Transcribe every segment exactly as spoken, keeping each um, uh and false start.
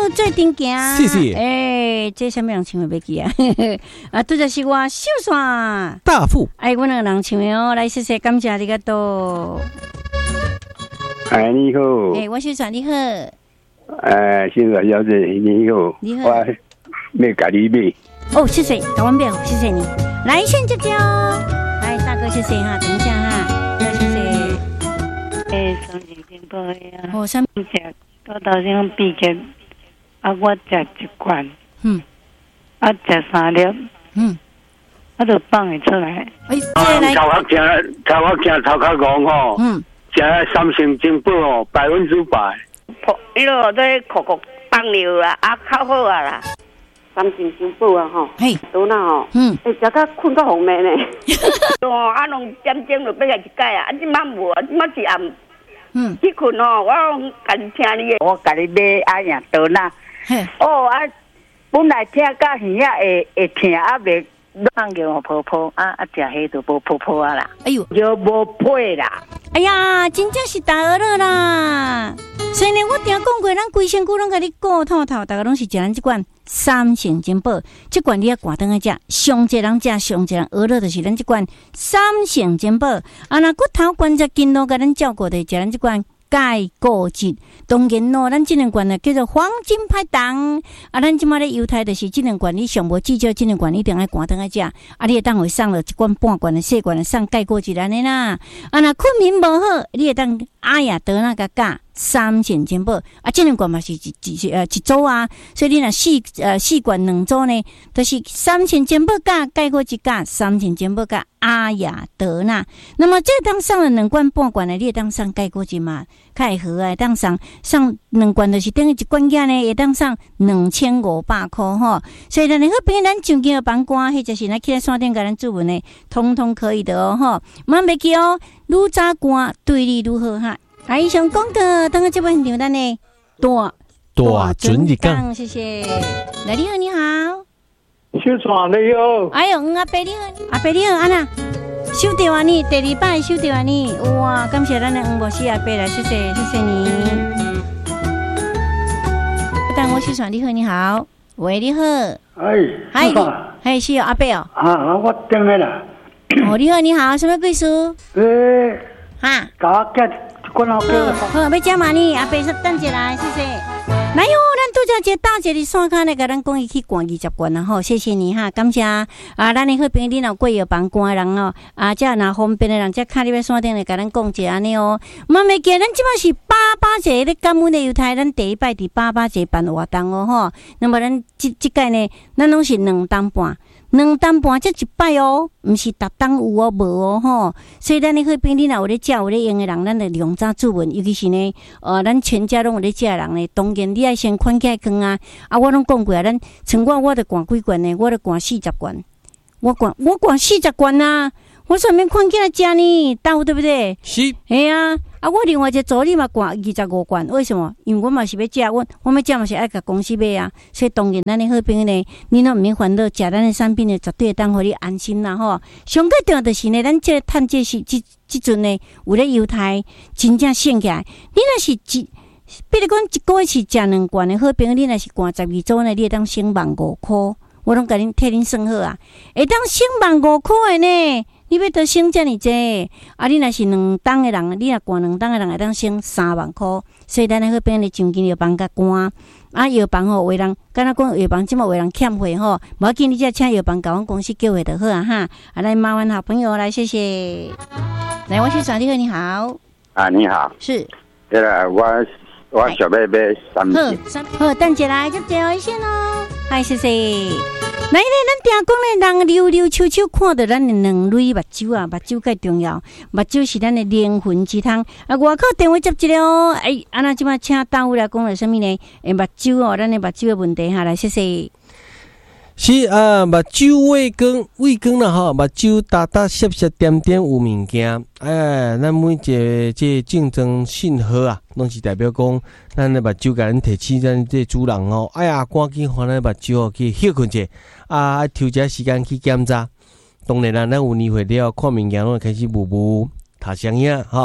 做阵行， 谢谢。 哎，这什么人唱的要记啊？啊，拄就是我秀山大富， 哎，阮两个人唱的哦，来谢谢，感谢你个多。 哎，你好。 哎，我秀山你好。 哎，现在小姐你好。 你好。 我要甲你买。 哦，谢谢，台湾表，谢谢你。来，先接接哦。来，大哥，谢谢哈，等一下哈，谢谢。 哎，双节金宝呀。 哦，三食，我头先毕业，啊，我食一罐， 嗯， 啊，食三粒， 嗯， 我就放会出来。 哎，这来， 头壳惊，头壳惊，头壳戆吼。 嗯， 食三成金宝哦，百分之百。 破，伊落在酷酷放尿啦，啊，较好啊啦。三成金宝啊吼， 嘿， 倒那吼， 嗯， 哎，食到困到红面呢，哦，啊，拢点点就要来一盖啊，啊，即摆无啊，即摆是暗， 嗯， 去困哦，我家己听你的，我家己买啊样倒那， 嘿， 哦啊，本来听到耳仔会会疼啊，袂放尿泡泡啊啊，食迄就无泡泡啊啦， 哎呦， 就无配啦。 哎呀，真正是大鹅了啦！所以呢，我定讲过，咱规身躯拢甲你顾透透，大家拢是食咱即款三成金宝，即款你要挂灯个食，上济人食，上济人鹅了就是咱即款三成金宝。啊，那骨头关节筋络甲咱照顾的，食咱即款钙固质。当然咯，咱即两罐呢叫做黄金拍档。啊，咱即马咧犹太就是即两罐，你上无至少即两罐一定爱挂灯个食。啊，你会当会送了一罐半罐的细罐的送钙固质安尼啦。啊，那困眠无好，你会当阿呀得那个价三成金宝。啊，即两罐嘛是一一呃一组啊，所以你若四呃四罐两组呢，都、就是三成金宝价钙固质价三成金宝价阿呀得那。那么这当送了两罐半罐的，你会当送钙固质嘛？较会好啊，当送。上两罐就是等于一罐价呢，会当上两千五百块吼。所以咱好朋友，咱上京的房官，或者是咱去在山顶甲咱注文的，通通可以的哦吼。莫袂记哦，愈早官对你愈好哈。啊，以上讲的，等下这边留咱的大大准日讲， 谢谢。来，你好，你好。 秀川你好。 哎呦，阿伯你好，阿伯你好，安娜。收到啊你，第二摆收到啊你，哇！感谢咱的黄博士阿伯来，谢谢谢谢你。但我秀川你好，你好，喂，你好， 哎， 嗨，嗨，是阿伯哦。 啊，我等下啦。 哦，你好，你好，什么贵事？ 诶， 哈， 搞我叫一罐好叫。 好，要加嘛你，阿伯说等一来，谢谢。来哟，咱拄则一个大姐的山骹呢，甲咱讲伊去逛二十罐啊吼，谢谢你哈，感谢啊！咱的好朋友，你若过药房关的人哦，啊，这若方便的人，这卡你要山顶来甲咱讲一安尼哦。莫袂记，咱即摆是八八节咧感恩的犹太，咱第一摆伫八八节办活动哦吼。那么咱即即届呢，咱拢是两担半。两担半这一摆哦，毋是逐当有哦，无哦吼。所以咱的好朋友，你若有咧食有咧用的人，咱就量早注文，尤其是呢，呃，咱全家拢有咧食的人呢，当然你爱先款起来扛啊。啊，我拢讲过啊，咱像我，我着灌几罐呢，我着灌四十罐，我灌我灌四十罐啊，我上面款起来食呢，到对不对？ 是， 系啊。啊，我另外一个助理嘛灌二十五罐，为什么？因为我嘛是要食，我我要食嘛是爱甲公司买啊，所以当然咱的好朋友呢，你若毋免烦恼，食咱的产品呢，绝对会当互你安心啦吼。上个重要就是呢，咱这趁这是即即阵呢，有咧犹太真正省起来。你若是一，比如讲一个月是食两罐的好朋友，你若是灌十二组呢，你会当省万五箍，我拢甲恁替恁算好啊，会当省万五箍的呢。你要得省遮尔济，啊！你若是两档的人，你若灌两档的人会当省三万箍，所以咱的好朋友咧，上间药房甲关啊，药房吼，有人敢若讲药房即马有人欠货吼，无要紧，你只请药房甲阮公司叫货就好啊哈！啊，来麻烦好朋友来，谢谢。来，我是转你好，你好。 啊，你好。 是。 对了，我我想要买三瓶。 好，等一下来就接一先哦。嗨，谢谢。来咧，咱定讲咧，人溜溜秋秋看到咱的两蕊目睭啊，目睭介重要，目睭是咱的灵魂之汤。啊，外口电话接一个哦，哎，安那即马请单位来讲了什么呢？诶，目睭哦，咱的目睭的问题下来，谢谢。 是啊，目睭胃光胃光啦吼，目睭达达涩涩点点有物件，哎，咱每一个这竞争信号啊，拢是代表讲咱的目睭甲咱提起咱这主人哦，哎呀，赶紧换咱目睭哦去休困者，啊，抽一下时间去检查。当然啦，咱有年岁了，看物件拢开始雾雾，读声影吼。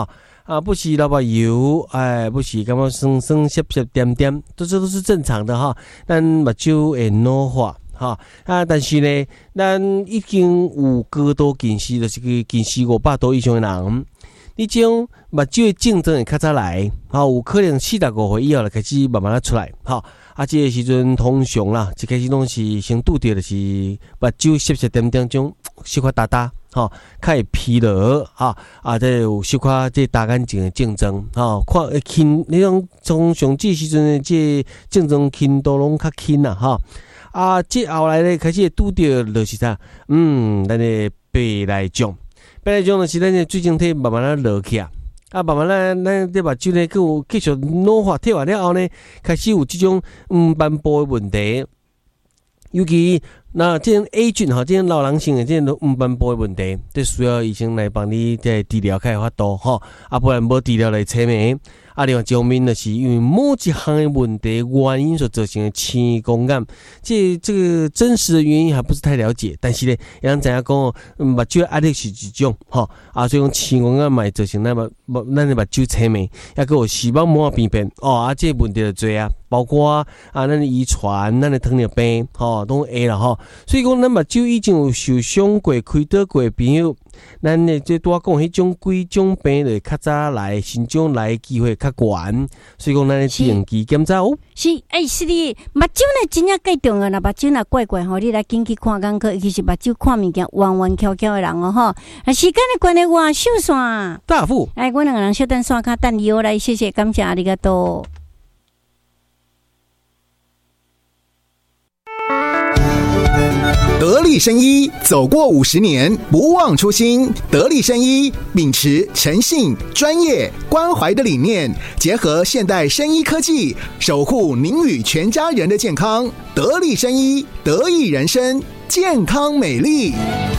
啊，不是老把油，哎，不是感觉酸酸涩涩点点，这这都是正常的哈。咱目睭会老化哈啊，但是呢，咱已经有高度近视，就是个近视五百度以上的人，你这种目睭的症状会较早来，哈，有可能四十五岁以后就开始慢慢啊出来，哈。啊，这个时阵通常啦，一开始拢是先拄着就是目睭涩涩点点种小可大大。吼、哦，较会疲劳哈啊，这有小可这大眼睛的症状吼，看会轻那种从上这时阵的这症状轻度拢较轻啦哈啊，这后来咧开始会拄着就是啥，嗯，咱的白内障，白内障就是咱的水晶体慢慢啊落去啊，啊慢慢啊咱这目睭呢，佮有继续老化退化了后呢，开始有这种黄斑部的问题，尤其。那这种 A 菌哈，这种老人性的这种黄斑部的问题，这需要医生来帮你在治疗开发度哈，啊不然无治疗来扯眉。啊，另外一方面就是因为某一项的问题原因所造成的青光眼，这这个真实的原因还不是太了解，但是呢，让大家讲哦，目睭压力是一种哈，啊，所以讲青光眼嘛造成咱目咱的目睭扯眉，也个有视网膜病变哦，啊，这问题就多啊。包括啊，咱的遗传、咱的糖尿病，吼、哦，都会啦吼。所以讲，咱目睭已经有受伤过、开刀过的朋友，咱的这拄仔讲迄种几种病就较早来，心脏来的机会较悬。所以讲，咱的定期检查哦。 是，哎、欸，是的，目睭呢真正介重要啦，目睭若怪怪吼，你来紧去看眼科，尤其是目睭看物件弯弯翘翘的人哦吼。啊，时间的关系，我收线。 大夫， 哎，我两个人小等线卡等你哦，来谢谢，感谢阿里嘎多。 得力生医走过五十年，不忘初心。得力生医秉持诚信、专业、关怀的理念，结合现代生医科技，守护您与全家人的健康。得力生医，得益人生，健康美丽。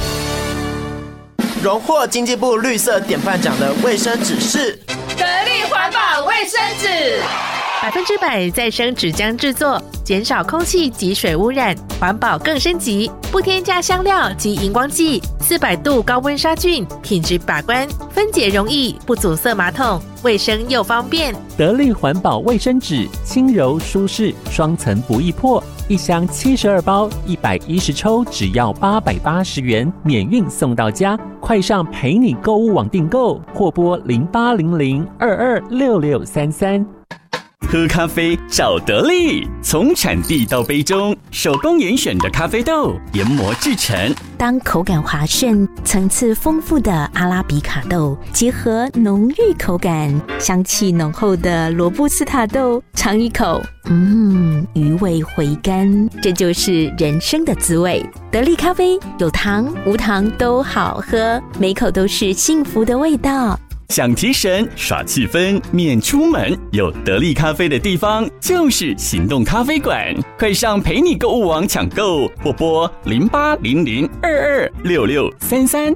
荣获经济部绿色典范奖的卫生纸是得力环保卫生纸。 百分之百再生纸浆制作，减少空气及水污染，环保更升级，不添加香料及荧光剂，四百度高温杀菌，品质把关，分解容易，不阻塞马桶，卫生又方便。 得力环保卫生纸，轻柔舒适，双层不易破，一箱七十二包，一百一十抽，只要八百八十元，免运送到家。快上陪你购物网订购，或拨零八零零二二六六三三。 喝咖啡找得力，从产地到杯中，手工严选的咖啡豆研磨制成。 当口感滑顺、层次丰富的阿拉比卡豆结合浓郁口感、香气浓厚的罗布斯塔豆，尝一口，嗯，余味回甘，这就是人生的滋味。得力咖啡有糖无糖都好喝，每口都是幸福的味道。 想提神耍气氛免出门，有得力咖啡的地方就是行动咖啡馆，快上陪你购物网抢购，或拨零八零零二二六六三三。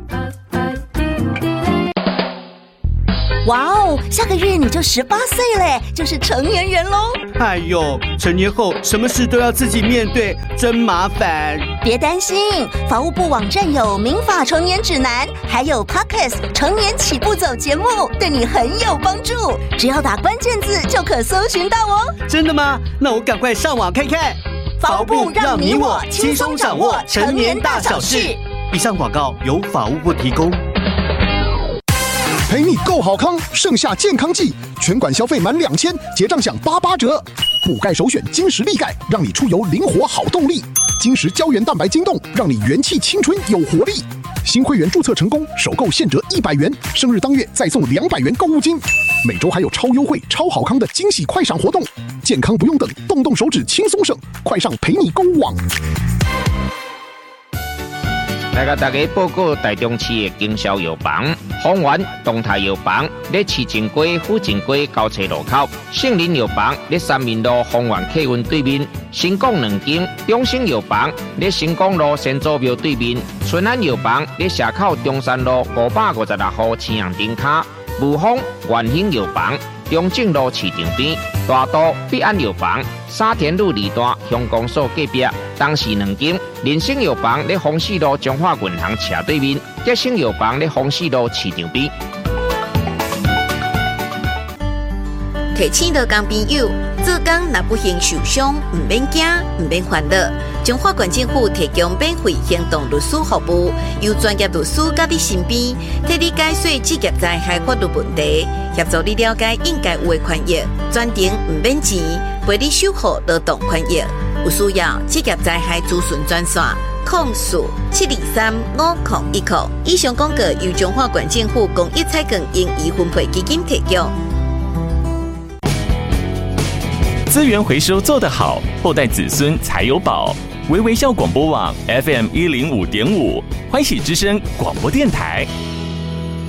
哇哦，下个月你就十八岁嘞，就是成年人喽！ 哎呦，成年后什么事都要自己面对，真麻烦。 别担心，法务部网站有民法成年指南，还有 Podcast 成年起步走节目，对你很有帮助。只要打关键字就可搜寻到哦。 真的吗？那我赶快上网看看。 法务部让你我轻松掌握成年大小事。 以上广告由法务部提供。 陪你购好康，盛夏健康季，全馆消费满两千，结账享八八折。补钙首选金石力钙，让你出游灵活好动力。金石胶原蛋白晶冻，让你元气青春有活力。新会员注册成功，首购现折一百元，生日当月再送两百元购物金。每周还有超优惠、超好康的惊喜快闪活动，健康不用等，动动手指轻松省，快上陪你购物网。 来甲大家报告台中市的经销药房，丰源东泰药房在市政街府政街交叉路口，杏林药房在三民路丰源客运对面，新港两间中兴药房在新港路先祖庙对面，春安药房在社口中山路五百五十六号青阳灯卡，武丰元兴药房中正路市场边，大都必安药房沙田路二段乡公所隔壁，东市两间人生药房在丰市路中华银行斜对面，吉生药房在丰市路市场边。 提醒到工朋友，做工若不幸受伤，唔免惊，唔免烦恼。中华县政府提供免费行动律师服务，由专业律师甲你身边，替你解说职业灾害法律问题，协助你了解应该有的权益，专程唔免钱，陪你守护劳动权益。有需要职业灾害咨询专线：控诉七二三五零一零。以上广告由中华县政府公益彩券盈余分配基金提供。 资源回收做得好，后代子孙才有宝。微微笑广播网 F M 一零五点五，欢喜之声广播电台。